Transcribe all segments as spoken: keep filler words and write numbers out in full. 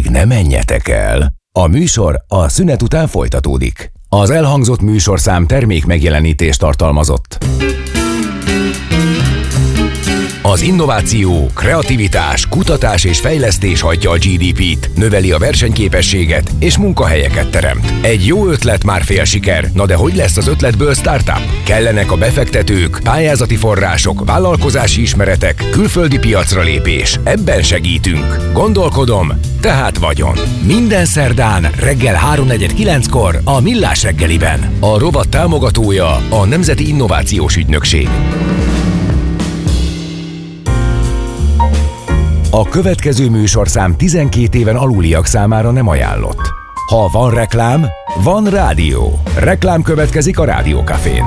Még ne menjetek el. A műsor a szünet után folytatódik. Az elhangzott műsorszám termék megjelenítést tartalmazott. Az innováció, kreativitás, kutatás és fejlesztés hajtja a gé dé pét, növeli a versenyképességet és munkahelyeket teremt. Egy jó ötlet már fél siker, na de hogy lesz az ötletből startup? Kellenek a befektetők, pályázati források, vállalkozási ismeretek, külföldi piacra lépés. Ebben segítünk. Gondolkodom, tehát vagyon. Minden szerdán reggel háromnegyed kilenckor a Millás reggeliben. A rovat támogatója a Nemzeti Innovációs Ügynökség. A következő műsorszám tizenkét éven aluliak számára nem ajánlott. Ha van reklám, van rádió. Reklám következik a Rádiókafén.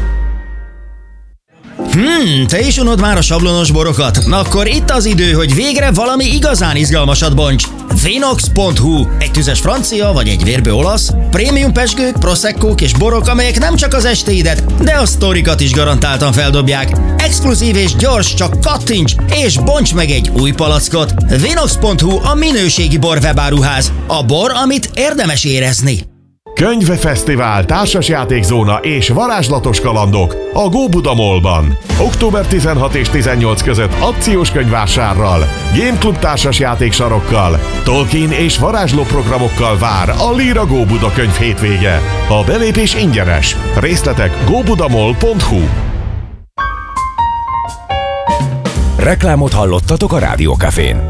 Hmm, te is unod már a sablonos borokat? Na akkor itt az idő, hogy végre valami igazán izgalmasat bonts. Vinox pont hu. Egy tüzes francia vagy egy vérbő olasz, prémium pezsgők, proseccók és borok, amelyek nem csak az estéidet, de a sztorikat is garantáltan feldobják. Exkluzív és gyors, csak kattints és bonts meg egy új palackot. Vinox pont hu a minőségi bor webáruház. A bor, amit érdemes érezni. Könyvfesztivál, társasjátékzóna és varázslatos kalandok a Góbuda Mallban. október tizenhatodika és tizennyolcadika között akciós könyvvásárral, Game Club társasjátéksarokkal, Tolkien és varázsló programokkal vár a Líra Góbuda könyv hétvége. A belépés ingyenes. Részletek góbudamall pont hu. Reklámot hallottatok a Rádiókafén.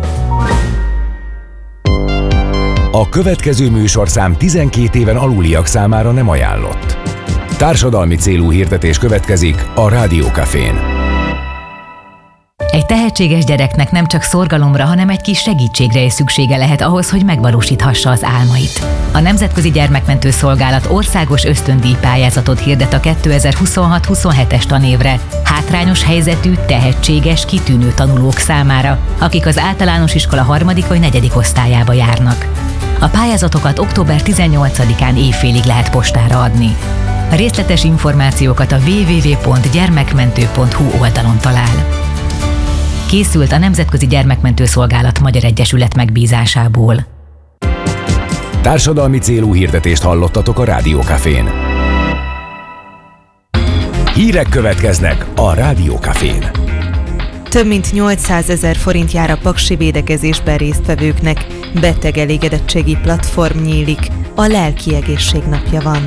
A következő műsorszám tizenkét éven aluliak számára nem ajánlott. Társadalmi célú hirdetés következik a Rádiókafén. Egy tehetséges gyereknek nem csak szorgalomra, hanem egy kis segítségre is szüksége lehet ahhoz, hogy megvalósíthassa az álmait. A Nemzetközi Gyermekmentő Szolgálat országos ösztöndíj pályázatot hirdet a kétezer-huszonhat huszonhetes tanévre hátrányos helyzetű, tehetséges, kitűnő tanulók számára, akik az általános iskola harmadik vagy negyedik osztályába járnak. A pályázatokat október tizennyolcadikán éjfélig lehet postára adni. A részletes információkat a double-u double-u double-u pont gyermekmentő pont hu oldalon talál. Készült a Nemzetközi Gyermekmentő Szolgálat Magyar Egyesület megbízásából. Társadalmi célú hirdetést hallottatok a Rádiókafén. Hírek következnek a Rádiókafén. Több mint nyolcszázezer forint jár a paksi védekezésben résztvevőknek. Beteg elégedettségi platform nyílik. A lelki egészség napja van.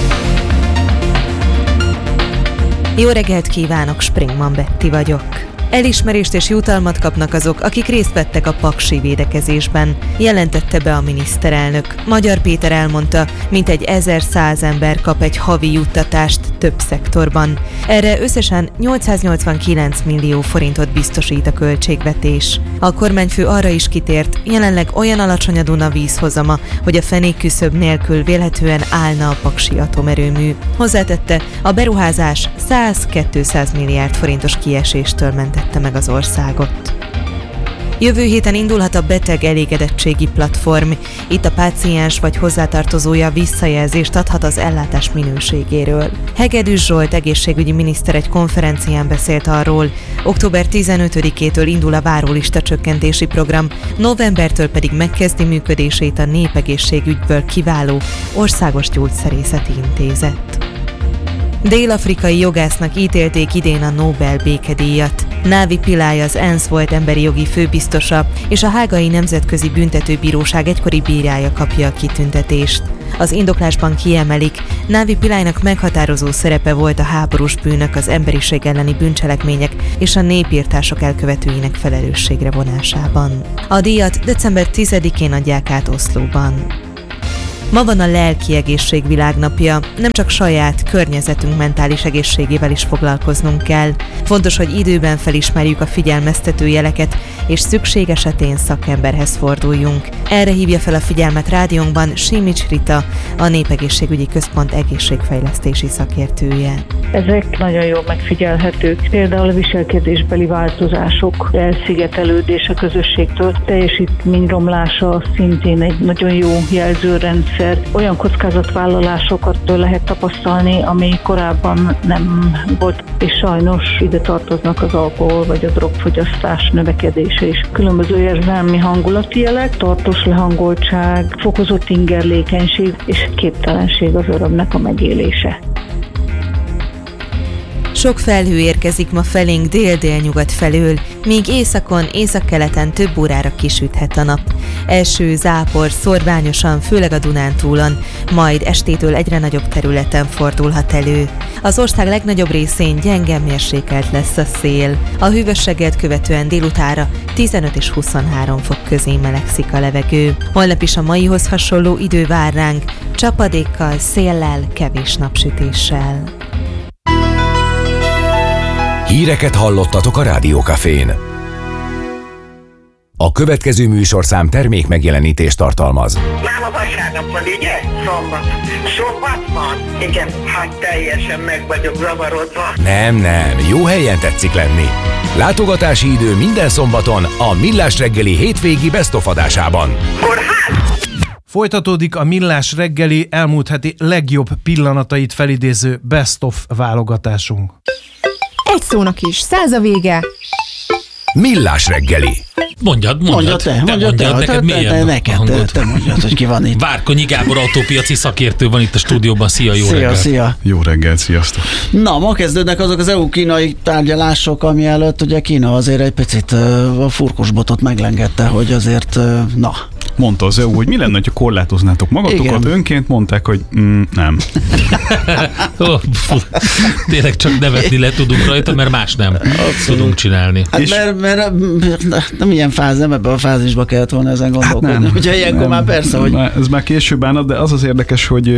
Jó reggelt kívánok, Springman Betti vagyok. Elismerést és jutalmat kapnak azok, akik részt vettek a paksi védekezésben, jelentette be a miniszterelnök. Magyar Péter elmondta, mintegy ezerszáz ember kap egy havi juttatást több szektorban. Erre összesen nyolcszáznyolcvankilenc millió forintot biztosít a költségvetés. A kormányfő arra is kitért, jelenleg olyan alacsony a Duna vízhozama, hogy a fenékküszöb nélkül vélhetően állna a paksi atomerőmű. Hozzátette, a beruházás száz-kétszáz milliárd forintos kieséstől mentette meg az országot. Jövő héten indulhat a beteg elégedettségi platform. Itt a páciens vagy hozzátartozója visszajelzést adhat az ellátás minőségéről. Hegedűs Zsolt egészségügyi miniszter egy konferencián beszélt arról, október tizenötödikétől indul a várólista csökkentési program, novembertől pedig megkezdi működését a népegészségügyből kiváló Országos Gyógyszerészeti Intézet. Dél-afrikai jogásznak ítélték idén a Nobel békedíjat. Navi Pillay az ENSZ volt emberi jogi főbiztosa, és a Hágai Nemzetközi Büntetőbíróság egykori bírája kapja a kitüntetést. Az indoklásban kiemelik, Navi Pillaynak meghatározó szerepe volt a háborús bűnök, az emberiség elleni bűncselekmények és a népirtások elkövetőinek felelősségre vonásában. A díjat december tizedikén adják át Oszlóban. Ma van a lelki egészség világnapja, nem csak saját környezetünk mentális egészségével is foglalkoznunk kell. Fontos, hogy időben felismerjük a figyelmeztető jeleket, és szükség esetén szakemberhez forduljunk. Erre hívja fel a figyelmet rádiónkban Simics Rita, a Népegészségügyi Központ egészségfejlesztési szakértője. Ezek nagyon jól megfigyelhetők, például a viselkedésbeli változások, elszigetelődés a közösségtől, teljesítményromlása szintén egy nagyon jó jelzőrendszer. rendszer. Olyan kockázatvállalásokat lehet tapasztalni, ami korábban nem volt, és sajnos ide tartoznak az alkohol vagy a drogfogyasztás növekedése is. Különböző érzelmi hangulati jelek, tartós lehangoltság, fokozott ingerlékenység és képtelenség az örömnek a megélése. Sok felhő érkezik ma felénk dél-délnyugat felől, míg északon, északkeleten több órára kisüthet a nap. Első zápor szorványosan, főleg a Dunántúlon, majd estétől egyre nagyobb területen fordulhat elő. Az ország legnagyobb részén gyenge mérsékelt lesz a szél. A hűvösséget követően délutára tizenöt és huszonhárom fok közé melegszik a levegő. Holnap is a maihoz hasonló idő vár ránk, csapadékkal, széllel, kevés napsütéssel. Híreket hallottatok a Rádiókafén. A következő műsorszám termék megjelenítést tartalmaz. Már a vasárnap van, ugye? Szombat. Szombat van? Igen, hát teljesen meg vagyok zavarodva. Nem, nem, jó helyen tetszik lenni. Látogatási idő minden szombaton a Millás reggeli hétvégi Best of adásában. Kórház! Folytatódik a Millás reggeli elmúlt heti legjobb pillanatait felidéző Best of válogatásunk. Egy szónak is, száz a vége. Millás reggeli. Mondjad, mondjad. Mondjad te, te mondjad te, neked te, milyen te, neked, te, te mondjad, hogy ki van itt. Várkonyi Gábor autópiaci szakértő van itt a stúdióban. Szia, jó szia, reggelt. Szia, Jó reggelt, sziasztok. Na, ma kezdődnek azok az é u-kínai tárgyalások, ami előtt ugye Kína azért egy picit uh, a furkosbotot meglengette, hogy azért, uh, na. Mondta az é u, hogy mi lenne, ha korlátoznátok magatokat. Igen. Önként mondták, hogy mm, nem. oh, tényleg csak nevetni le tudunk rajta, mert más nem Abszolút. tudunk csinálni. Hát és mert, mert nem ilyen fáz, nem ebben a fázisba kellett volna ezen gondolkodni. Hát nem, ugye ilyenkor nem, már persze, hogy... Ez már később állna, de az az érdekes, hogy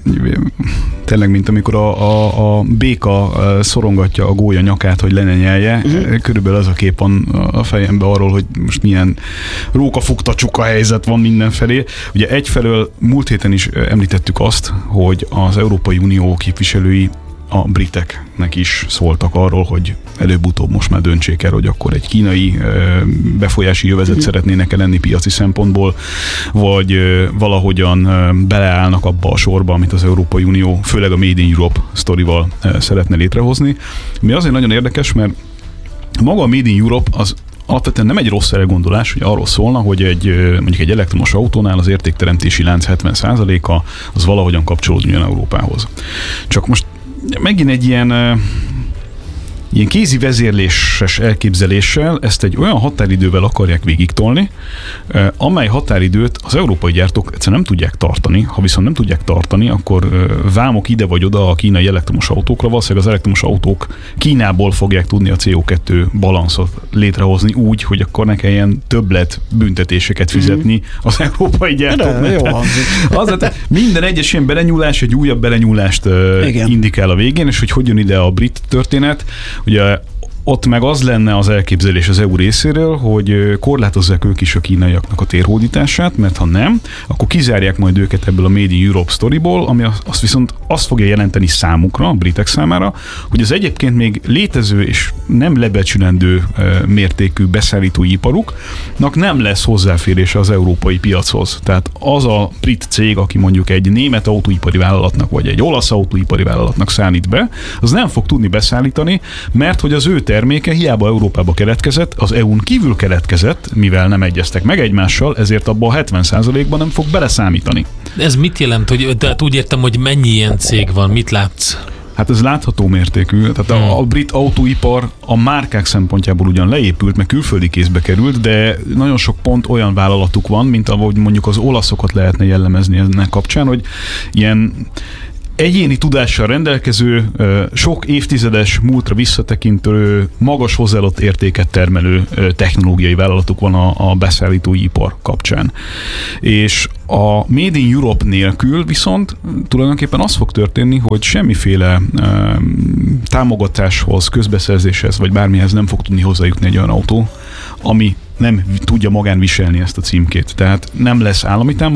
tényleg, mint amikor a, a, a béka szorongatja a gólya nyakát, hogy le ne nyelje, uh-huh. körülbelül az a kép van a fejemben arról, hogy most milyen rókafukta csuka helyzet van mindenfelé. Ugye egyfelől múlt héten is említettük azt, hogy az Európai Unió képviselői a briteknek is szóltak arról, hogy előbb-utóbb most már döntsék el, hogy akkor egy kínai befolyási jövezet szeretnének lenni piaci szempontból, vagy valahogyan beleállnak abba a sorba, amit az Európai Unió, főleg a Made in Europe sztorival szeretne létrehozni. Mi azért nagyon érdekes, mert maga a Made in Europe az alapvetően nem egy rossz elgondolás, hogy arról szólna, hogy egy, mondjuk egy elektromos autónál az értékteremtési lánc hetven százaléka az valahogyan kapcsolódjon Európához. Csak most megint egy ilyen, ilyen kézi vezérléses elképzeléssel ezt egy olyan határidővel akarják végigtolni, amely határidőt az európai gyártók egyszerűen nem tudják tartani. Ha viszont nem tudják tartani, akkor vámok ide vagy oda a kínai elektromos autókra, valószínűleg az elektromos autók Kínából fogják tudni a cé o kettő balanszot létrehozni úgy, hogy akkor ne kelljen többlet büntetéseket fizetni az európai gyártóknak. Az, minden egyes ilyen belenyúlás egy újabb belenyúlást Igen. indikál a végén, és hogy hogy jön ide a brit történet. Ugye ott meg az lenne az elképzelés az é u részéről, hogy korlátozzák ők is a kínaiaknak a térhódítását, mert ha nem, akkor kizárják majd őket ebből a Made in Europe sztoriból, ami azt viszont azt fogja jelenteni számukra, a britek számára, hogy az egyébként még létező és nem lebecsülendő mértékű beszállítói iparuknak nem lesz hozzáférése az európai piachoz. Tehát az a brit cég, aki mondjuk egy német autóipari vállalatnak vagy egy olasz autóipari vállalatnak szállít be, az nem fog tudni beszállítani, mert hogy az ő terméke hiába Európába keletkezett, az é u-n kívül keletkezett, mivel nem egyeztek meg egymással, ezért abban a hetven százalékban nem fog beleszámítani. Ez mit jelent, hogy tehát úgy értem, hogy mennyi ilyen cég van, mit látsz? Hát ez látható mértékű. Tehát hmm. a, a brit autóipar a márkák szempontjából ugyan leépült, meg külföldi kézbe került, de nagyon sok pont olyan vállalatuk van, mint ahogy mondjuk az olaszokat lehetne jellemezni ennek kapcsán, hogy ilyen egyéni tudással rendelkező, sok évtizedes múltra visszatekintő, magas hozzáadott értéket termelő technológiai vállalatuk van a, a beszállítói ipar kapcsán. És a Made in Europe nélkül viszont tulajdonképpen az fog történni, hogy semmiféle um, támogatáshoz, közbeszerzéshez, vagy bármihez nem fog tudni hozzájutni egy olyan autó, ami nem tudja magán viselni ezt a címkét. Tehát nem lesz állami támogatás,